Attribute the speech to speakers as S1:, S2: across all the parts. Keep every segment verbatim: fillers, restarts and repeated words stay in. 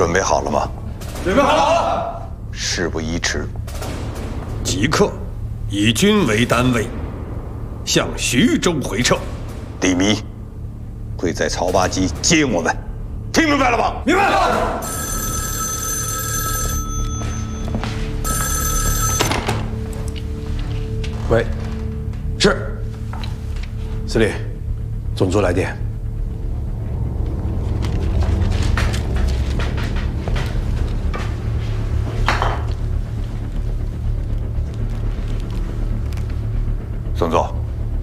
S1: 准备好了吗？
S2: 准备好了。
S1: 事不宜迟，
S3: 即刻以军为单位，向徐州回撤。
S1: 李弥会在曹八矶接我们，听明白了吗？
S2: 明白了。
S4: 喂，是。司令，总座来电。
S1: 总座，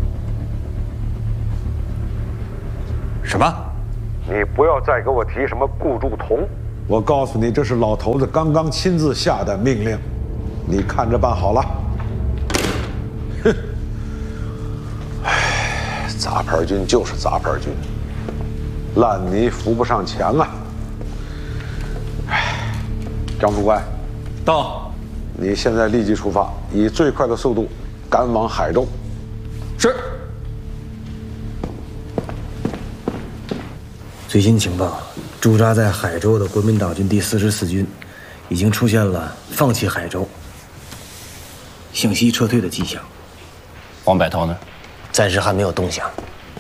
S5: 什么？
S6: 你不要再给我提什么顾祝同。
S7: 我告诉你，这是老头子刚刚亲自下的命令，你看着办好了。哼，唉，杂牌军就是杂牌军，烂泥扶不上墙啊！唉，张副官，
S5: 到，
S7: 你现在立即出发，以最快的速度赶往海州。
S5: 是。
S8: 最新情报，驻扎在海州的国民党军第四十四军，已经出现了放弃海州、向西撤退的迹象。
S5: 黄百韬呢？
S8: 暂时还没有动向。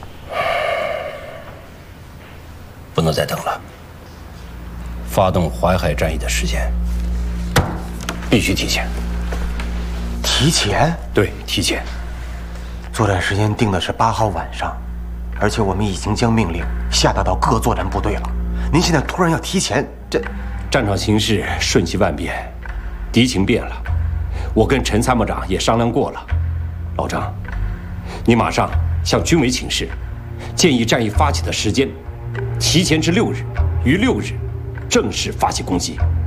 S5: 不能再等了。发动淮海战役的时间必须提前。
S8: 提前？
S5: 对，提前。
S8: 作战时间定的是八号晚上，而且我们已经将命令下达到各作战部队了。您现在突然要提前，这
S5: 战场形势瞬息万变，敌情变了。我跟陈参谋长也商量过了，老张，你马上向军委请示，建议战役发起的时间提前至六日，于六日正式发起攻击。